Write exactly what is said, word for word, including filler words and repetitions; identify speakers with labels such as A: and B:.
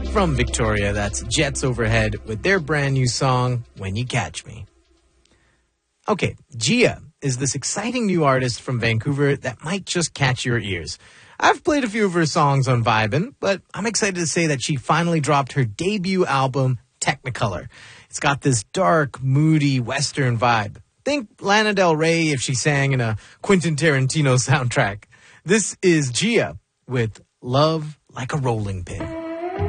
A: From Victoria, that's Jets Overhead with their brand new song, When You Catch Me. Okay, Gia is this exciting new artist from Vancouver that might just catch your ears. I've played a few of her songs on Vibin', but I'm excited to say that she finally dropped her debut album, Technicolor. It's got this dark, moody Western vibe. Think Lana Del Rey if she sang in a Quentin Tarantino soundtrack. This is Gia with Love Like a Rolling Pin.